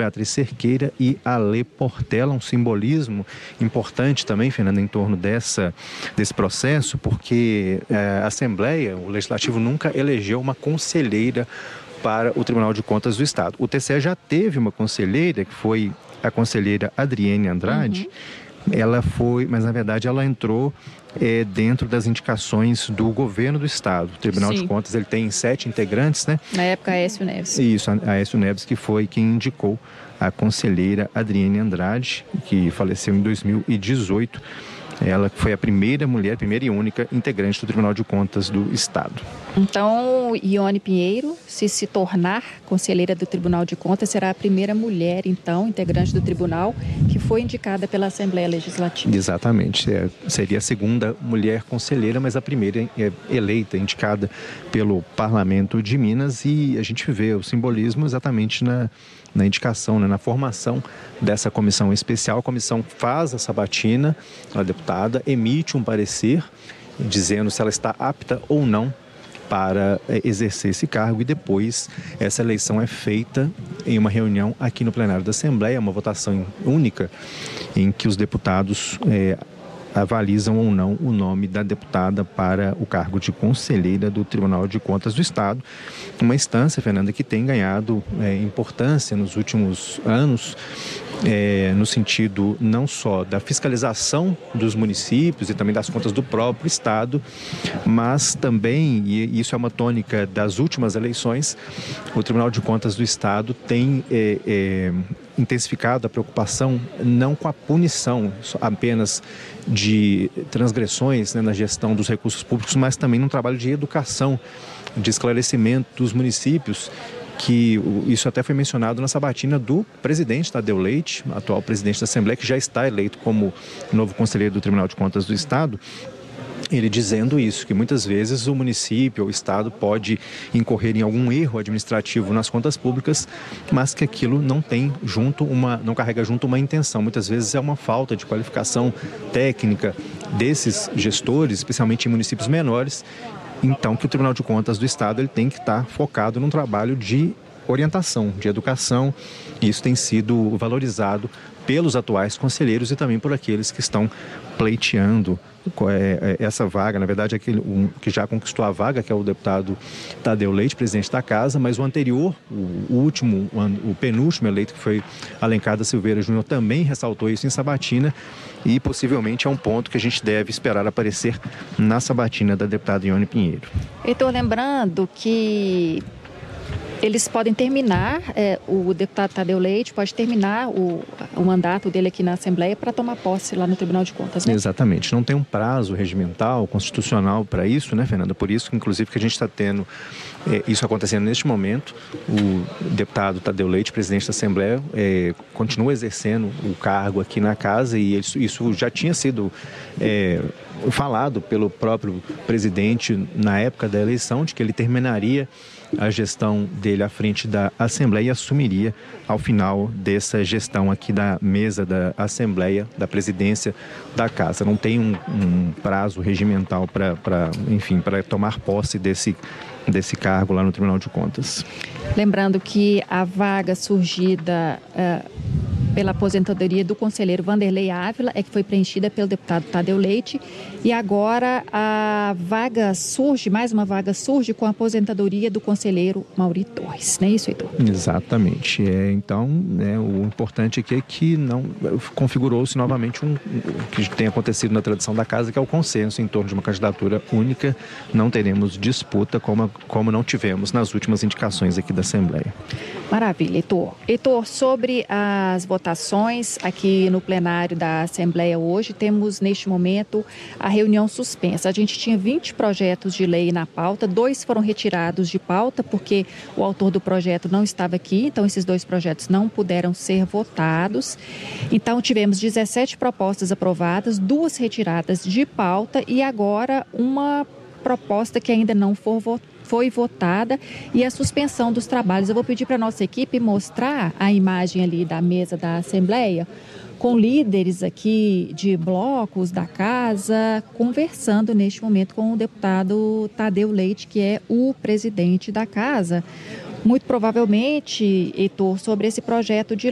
Beatriz Cerqueira e Alê Portela, um simbolismo importante também, Fernanda, em torno desse processo, porque a Assembleia, o Legislativo nunca elegeu uma conselheira para o Tribunal de Contas do Estado. O TCE já teve uma conselheira, que foi a conselheira Adriene Andrade. Ela foi, mas na verdade ela entrou dentro das indicações do governo do Estado. O Tribunal de Contas, ele tem 7 integrantes, né? Na época, Aécio Neves. Isso, Aécio Neves, que foi quem indicou a conselheira Adriene Andrade, que faleceu em 2018. Ela foi a primeira mulher, primeira e única integrante do Tribunal de Contas do Estado. Então, Ione Pinheiro, se tornar conselheira do Tribunal de Contas, será a primeira mulher, então, integrante do tribunal, que foi indicada pela Assembleia Legislativa. Exatamente. Seria a segunda mulher conselheira, mas a primeira eleita, indicada pelo Parlamento de Minas. E a gente vê o simbolismo exatamente na indicação, na formação dessa comissão especial. A comissão faz a sabatina, a deputada emite um parecer dizendo se ela está apta ou não para exercer esse cargo, e depois essa eleição é feita em uma reunião aqui no plenário da Assembleia, uma votação única em que os deputados avalizam ou não o nome da deputada para o cargo de conselheira do Tribunal de Contas do Estado. Uma instância, Fernanda, que tem ganhado importância nos últimos anos, no sentido não só da fiscalização dos municípios e também das contas do próprio Estado, mas também, e isso é uma tônica das últimas eleições, o Tribunal de Contas do Estado tem intensificado a preocupação não com a punição apenas de transgressões, na gestão dos recursos públicos, mas também num trabalho de educação, de esclarecimento dos municípios, que isso até foi mencionado na sabatina do presidente Tadeu Leite, atual presidente da Assembleia, que já está eleito como novo conselheiro do Tribunal de Contas do Estado. Ele dizendo isso, que muitas vezes o município ou o Estado pode incorrer em algum erro administrativo nas contas públicas, mas que aquilo não carrega junto uma intenção. Muitas vezes é uma falta de qualificação técnica desses gestores, especialmente em municípios menores. Então, que o Tribunal de Contas do Estado ele tem que estar focado num trabalho de orientação, de educação, e isso tem sido valorizado pelos atuais conselheiros e também por aqueles que estão pleiteando essa vaga. Na verdade, aquele que já conquistou a vaga, que é o deputado Tadeu Leite, presidente da Casa, mas o anterior, o penúltimo eleito, que foi Alencar da Silveira Júnior, também ressaltou isso em sabatina, e possivelmente é um ponto que a gente deve esperar aparecer na sabatina da deputada Ione Pinheiro. Estou lembrando que eles podem terminar, o deputado Tadeu Leite pode terminar o mandato dele aqui na Assembleia para tomar posse lá no Tribunal de Contas, né? Exatamente. Não tem um prazo regimental, constitucional para isso, né, Fernanda? Por isso, inclusive, que a gente está tendo isso acontecendo neste momento. O deputado Tadeu Leite, presidente da Assembleia, continua exercendo o cargo aqui na Casa, e isso já tinha sido falado pelo próprio presidente na época da eleição, de que ele terminaria a gestão dele à frente da Assembleia e assumiria ao final dessa gestão aqui da mesa da Assembleia, da presidência da Casa. Não tem um prazo regimental para tomar posse desse cargo lá no Tribunal de Contas. Lembrando que a vaga surgida pela aposentadoria do conselheiro Vanderlei Ávila que foi preenchida pelo deputado Tadeu Leite, e agora mais uma vaga surge com a aposentadoria do conselheiro Mauri Torres, não é isso, Heitor? Exatamente. Então, o importante aqui é que não configurou-se novamente o que tem acontecido na tradição da Casa, que é o consenso em torno de uma candidatura única. Não teremos disputa como não tivemos nas últimas indicações aqui da Assembleia. Maravilha, Heitor. Heitor, sobre as votações aqui no plenário da Assembleia hoje, temos neste momento a reunião suspensa. A gente tinha 20 projetos de lei na pauta, 2 foram retirados de pauta porque o autor do projeto não estava aqui, então esses 2 projetos não puderam ser votados. Então tivemos 17 propostas aprovadas, 2 retiradas de pauta e agora uma proposta que ainda não foi votada, e a suspensão dos trabalhos. Eu vou pedir para a nossa equipe mostrar a imagem ali da mesa da Assembleia, com líderes aqui de blocos da Casa, conversando neste momento com o deputado Tadeu Leite, que é o presidente da Casa. Muito provavelmente, Heitor, sobre esse projeto de